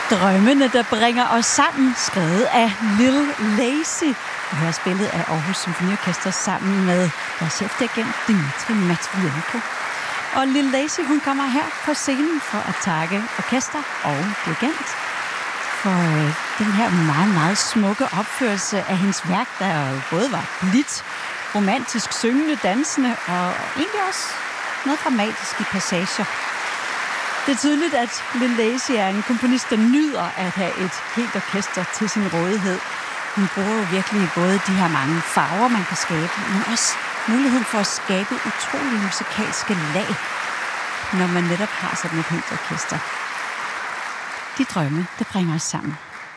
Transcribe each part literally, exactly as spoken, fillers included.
Drømmene, der bringer os sammen, skrevet af Lil Lazy. Vi har spillet af Aarhus Symfoniorkester sammen med deres chefdirigent Dmitri Matvienko. Og Lil Lazy, hun kommer her på scenen for at takke orkester og dirigent for øh, den her meget, meget smukke opførelse af hendes værk, der både var blidt, romantisk, syngende, dansende og egentlig også noget dramatisk i passager. Det er tydeligt, at Lil Lazy er en komponist, der nyder at have et helt orkester til sin rådighed. Hun bruger jo virkelig både de her mange farver, man kan skabe, men også muligheden for at skabe utrolige musikalske lag, når man netop har sådan et helt orkester. De drømme, det bringer os sammen.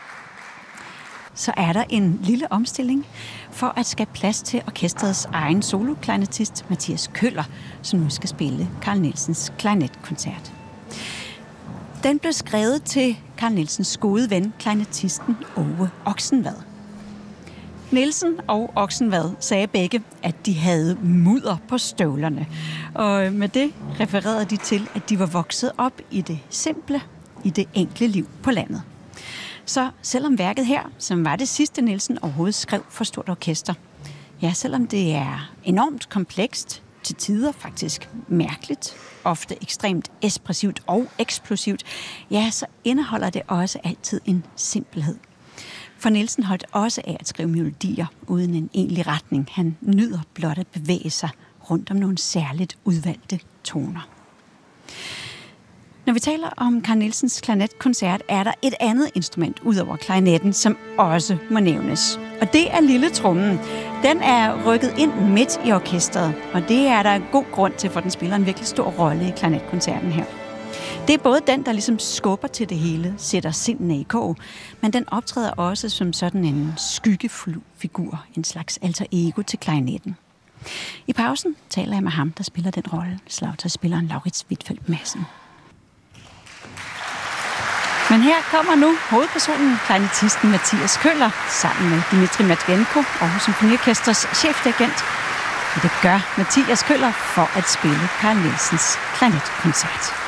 Så er der en lille omstilling for at skabe plads til orkesterets egen soloklarinettist Mathias Køller, som nu skal spille Carl Nielsens klarinetkoncert. Den blev skrevet til Carl Nielsens gode ven, klarinettisten Ove Oksenvad. Nielsen og Oksenvad sagde begge, at de havde mudder på støvlerne. Og med det refererede de til, at de var vokset op i det simple, i det enkle liv på landet. Så selvom værket her, som var det sidste Nielsen overhovedet skrev for stort orkester, ja, selvom det er enormt komplekst, til tider faktisk mærkeligt, ofte ekstremt ekspressivt og eksplosivt, ja, så indeholder det også altid en simpelhed. For Nielsen holdt også af at skrive melodier uden en egentlig retning. Han nyder blot at bevæge sig rundt om nogle særligt udvalgte toner. Når vi taler om Carl Nielsens klarinetkoncert, er der et andet instrument ud over klarinetten, som også må nævnes. Og det er lilletrommen. Den er rykket ind midt i orkestret, og det er der en god grund til, for den spiller en virkelig stor rolle i klarinetkoncerten her. Det er både den, der ligesom skubber til det hele, sætter sindene i kog, men den optræder også som sådan en skyggefigur, en slags alter ego til klarinetten. I pausen taler jeg med ham, der spiller den rolle, slagtøjsspilleren Laurits Whitfeldt Madsen. Men her kommer nu hovedpersonen, klarinettisten Mathias Køller, sammen med Dmitri Matvienko, Aarhus Symfoniorkesters chefdirigent. Og det gør Mathias Køller for at spille Carl Nielsens klarinetkoncert.